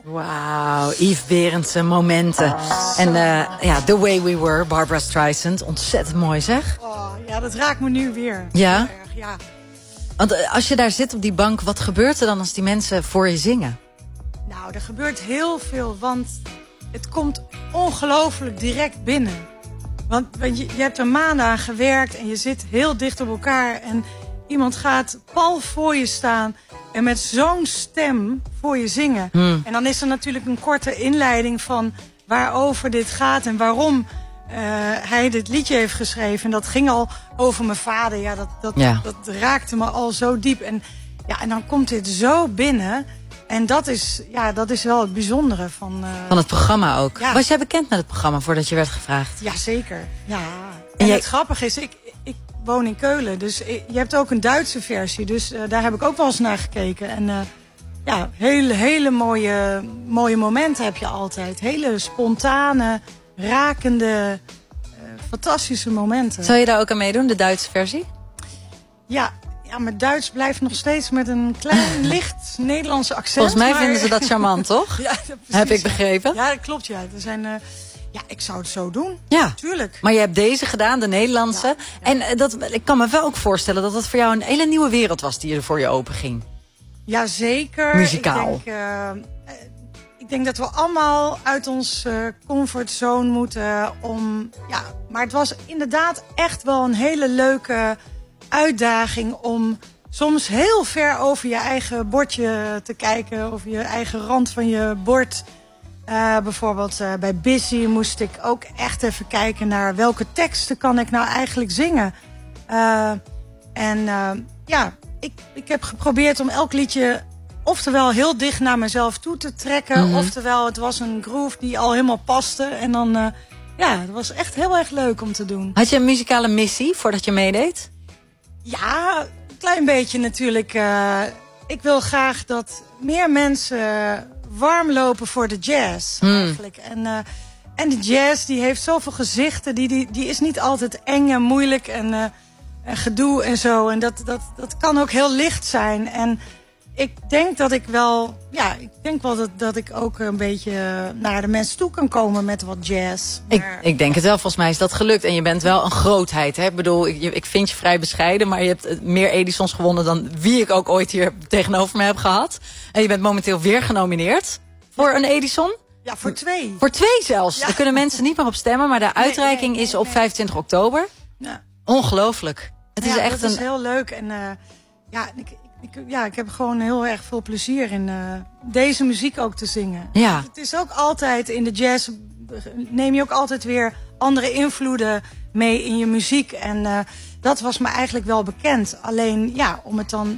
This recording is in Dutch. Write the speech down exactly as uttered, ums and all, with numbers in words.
Wauw, Yves Berendsen, momenten. En uh, ja, The Way We Were, Barbra Streisand. Ontzettend mooi, zeg. Oh, ja, dat raakt me nu weer. Ja? Heel erg, ja. Want als je daar zit op die bank, wat gebeurt er dan als die mensen voor je zingen? Nou, er gebeurt heel veel, want het komt ongelooflijk direct binnen. Want, want je, je hebt er maanden aan gewerkt en je zit heel dicht op elkaar. En iemand gaat pal voor je staan en met zo'n stem voor je zingen. Hmm. En dan is er natuurlijk een korte inleiding van waarover dit gaat en waarom uh, hij dit liedje heeft geschreven. En dat ging al over mijn vader. Ja, dat, dat, ja. dat raakte me al zo diep. En, ja, en dan komt dit zo binnen. En dat is, ja, dat is wel het bijzondere van... Uh, van het programma ook. Ja. Was jij bekend met het programma voordat je werd gevraagd? Jazeker, ja. En, en jij... het grappige is, ik, ik woon in Keulen. Dus ik, je hebt ook een Duitse versie. Dus uh, daar heb ik ook wel eens naar gekeken. En uh, ja, hele, hele mooie, mooie momenten heb je altijd. Hele spontane, rakende, uh, fantastische momenten. Zou je daar ook aan meedoen, de Duitse versie? Ja. Ja, maar Duits blijft nog steeds met een klein, licht Nederlandse accent. Volgens mij maar... vinden ze dat charmant, toch? Ja, heb ik begrepen. Ja, dat klopt. Ja. Er zijn, uh... ja, ik zou het zo doen. Ja, tuurlijk. Maar je hebt deze gedaan, de Nederlandse. Ja, ja. En uh, dat, ik kan me wel ook voorstellen dat dat voor jou een hele nieuwe wereld was die er voor je open ging. Jazeker. Muzikaal. Ik denk, uh, ik denk dat we allemaal uit ons uh, comfortzone moeten om... Ja, maar het was inderdaad echt wel een hele leuke... uitdaging om soms heel ver over je eigen bordje te kijken. Of je eigen rand van je bord. Uh, bijvoorbeeld uh, bij Busy moest ik ook echt even kijken naar welke teksten kan ik nou eigenlijk zingen. Uh, en uh, ja, ik, ik heb geprobeerd om elk liedje oftewel heel dicht naar mezelf toe te trekken. Mm-hmm. Oftewel het was een groove die al helemaal paste. En dan, uh, ja, het was echt heel erg leuk om te doen. Had je een muzikale missie voordat je meedeed? Ja, een klein beetje natuurlijk. Uh, ik wil graag dat meer mensen warm lopen voor de jazz. Hmm. Eigenlijk. En, uh, en de jazz die heeft zoveel gezichten. Die, die, die is niet altijd eng en moeilijk en, uh, en gedoe en zo. En dat, dat, dat kan ook heel licht zijn. En ik denk dat ik wel, ja, ik denk wel dat, dat ik ook een beetje naar de mensen toe kan komen met wat jazz. Maar... Ik, ik denk het wel, volgens mij is dat gelukt. En je bent wel een grootheid. Hè? Ik bedoel, ik, ik vind je vrij bescheiden, maar je hebt meer Edisons gewonnen dan wie ik ook ooit hier tegenover me heb gehad. En je bent momenteel weer genomineerd voor een Edison. Ja, voor twee. Voor twee zelfs. Ja. Daar kunnen mensen niet meer op stemmen, maar de uitreiking nee, nee, nee, is op nee. vijfentwintig oktober. Ja. Ongelooflijk. Het ja, is echt dat een... is heel leuk. En uh, ja, ik, Ik, ja, ik heb gewoon heel erg veel plezier in uh, deze muziek ook te zingen. Ja. Het is ook altijd in de jazz, neem je ook altijd weer andere invloeden mee in je muziek. En uh, dat was me eigenlijk wel bekend. Alleen ja, om het dan